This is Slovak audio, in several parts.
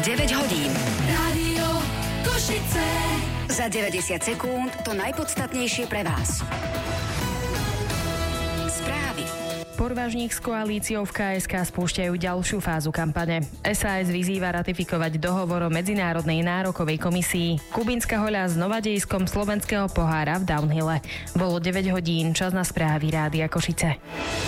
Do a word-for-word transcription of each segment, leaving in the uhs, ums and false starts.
deväť hodín. Rádio Košice. Za deväťdesiat sekúnd to najpodstatnejšie pre vás. Správy. Porvážnik s koalíciou v ká es ká spúšťajú ďalšiu fázu kampane. es a es vyzýva ratifikovať dohovor o medzinárodnej nárokovej komisii. Kubínska hoľa s novadejskom slovenského pohára v downhille. Bolo deväť hodín, čas na správy Rádia Košice.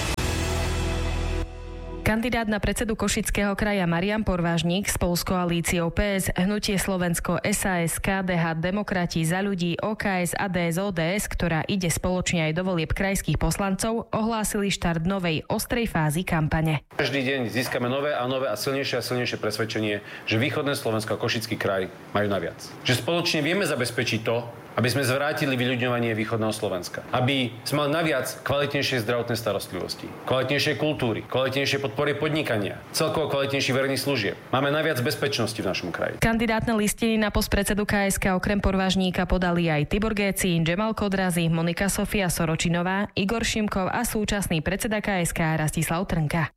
Kandidát na predsedu Košického kraja Marian Porvážnik spolu s koalíciou pé es, Hnutie Slovensko, es a es, ká dé há, Demokrati, Za ľudí, ó ká es a dé es ó dé es, ktorá ide spoločne aj do volieb krajských poslancov, ohlásili štart novej ostrej fázy kampane. Každý deň získame nové a nové a silnejšie a silnejšie presvedčenie, že východné Slovensko a Košický kraj majú naviac. Že spoločne vieme zabezpečiť to, aby sme zvrátili vyľudňovanie východného Slovenska. Aby sme mali naviac kvalitnejšie zdravotné starostlivosti, kvalitnejšie kultúry, kvalitnejšie podpory podnikania, celkovo kvalitnejší verejných služieb. Máme naviac bezpečnosti v našom kraji. Kandidátne listiny na post predsedu ká es ká okrem Porvážníka podali aj Tibor Géci, Džemal Kodrazi, Monika Sofia Soročinová, Igor Šimkov a súčasný predseda ká es ká Rastislav Trnka.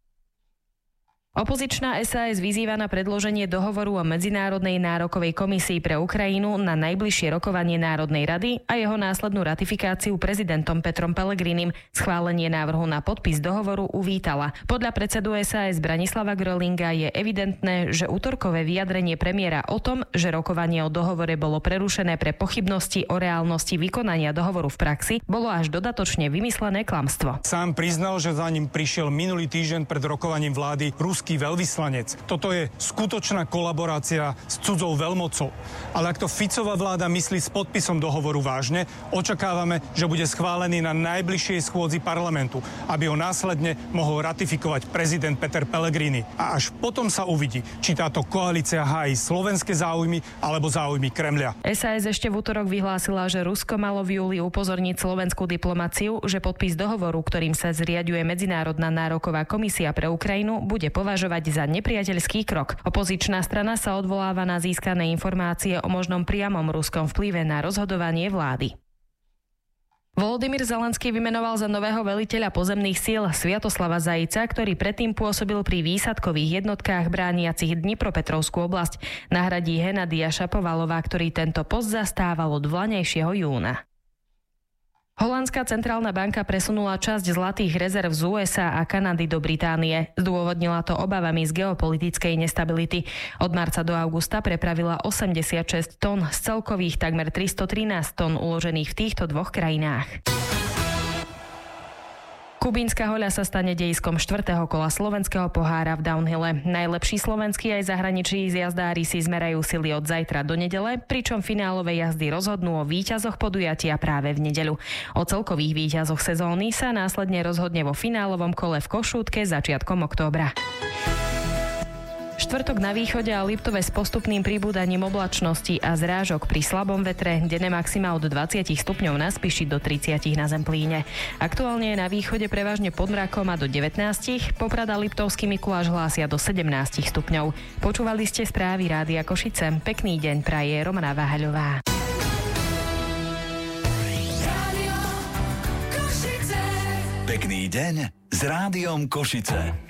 Opozičná es a es vyzýva na predloženie dohovoru o medzinárodnej nárokovej komisii pre Ukrajinu na najbližšie rokovanie Národnej rady a jeho následnú ratifikáciu prezidentom Petrom Pellegrinim. Schválenie návrhu na podpis dohovoru uvítala. Podľa predsedu es a es Branislava Grölinga je evidentné, že útorkové vyjadrenie premiéra o tom, že rokovanie o dohovore bolo prerušené pre pochybnosti o reálnosti vykonania dohovoru v praxi, bolo až dodatočne vymyslené klamstvo. Sám priznal, že za ním prišiel minulý týždeň pred rokovaním vlády ruský veľvyslanec. Toto je skutočná kolaborácia s cudzou veľmocou. Ale ak to Ficová vláda myslí s podpisom dohovoru vážne, očakávame, že bude schválený na najbližšej schôdzi parlamentu, aby ho následne mohol ratifikovať prezident Peter Pellegrini. A až potom sa uvidí, či táto koalícia hájí slovenské záujmy alebo záujmy Kremľa. es a es ešte v útorok vyhlásila, že Rusko malo v júli upozorniť slovenskú diplomáciu, že podpis dohovoru, ktorým sa zriaďuje Medzinárodná nároková komisia pre Ukrajinu, bude považovať za nepriateľský krok. Opozičná strana sa odvoláva na získané informácie o možnom priamom ruskom vplyve na rozhodovanie vlády. Volodymyr Zelenský vymenoval za nového veliteľa pozemných síl Sviatoslava Zajica, ktorý predtým pôsobil pri výsadkových jednotkách brániacich Dnipropetrovskú oblasť. Nahradí Hennadia Šapovalová, ktorý tento post zastával od vlaňajšieho júna. Holandská centrálna banka presunula časť zlatých rezerv z ú es á a Kanady do Británie. Zdôvodnila to obavami z geopolitickej nestability. Od marca do augusta prepravila osemdesiatšesť tón z celkových takmer tristotrinásť tón uložených v týchto dvoch krajinách. Kubínska hoľa sa stane dejiskom štvrtého kola slovenského pohára v downhille. Najlepší slovenskí aj zahraniční jazdári si zmerajú sily od zajtra do nedele, pričom finálové jazdy rozhodnú o víťazoch podujatia práve v nedeľu. O celkových víťazoch sezóny sa následne rozhodne vo finálovom kole v Košútke začiatkom októbra. Štvrtok na východe a Liptove s postupným pribúdaním oblačnosti a zrážok pri slabom vetre, denné maxima od dvadsať stupňov na Spiši do tridsať na Zemplíne. Aktuálne je na východe prevažne pod mrakom a do devätnásť, Poprad a Liptovský Mikuláš hlásia do sedemnásť stupňov. Počúvali ste správy Rádia Košice. Pekný deň praje Romana Váhaľová. Pekný deň s Rádiom Košice.